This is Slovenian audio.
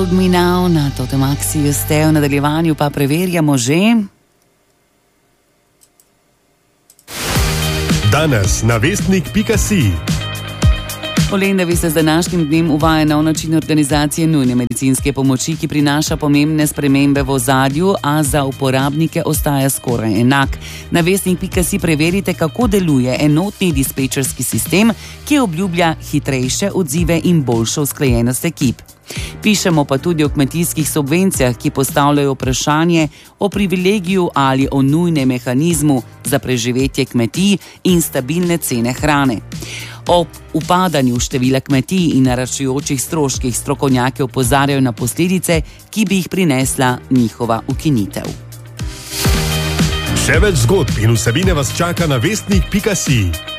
Odminav na Totemaxiju ste, v nadaljevanju pa preverjamo že. Danes na vestnik.si. V Lendavi se z današnjim dnem uvaja nov način organizacije nujne medicinske pomoči, ki prinaša pomembne spremembe v ozadju, a za uporabnike ostaja skoraj enak. Na vestnik.si preverite, kako deluje enotni dispečerski sistem, ki obljublja hitrejše odzive in boljšo usklajenost ekip. Pišemo pa tudi o kmetijskih subvencijah, ki postavljajo vprašanje o privilegiju ali o nujnem mehanizmu za preživetje kmetij in stabilne cene hrane. Ob upadanju števila kmetij in naraščajočih stroških strokovnjaki opozarjajo na posledice, ki bi jih prinesla njihova ukinitev. Še več zgodb in vsebine vas čaka na vestnik.si.